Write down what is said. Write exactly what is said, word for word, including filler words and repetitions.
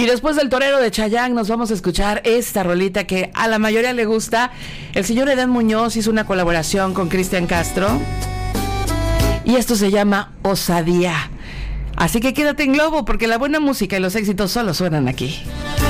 Y después del Torero de Chayanne nos vamos a escuchar esta rolita que a la mayoría le gusta. El señor Edén Muñoz hizo una colaboración con Cristian Castro y esto se llama Osadía. Así que quédate en Globo porque la buena música y los éxitos solo suenan aquí.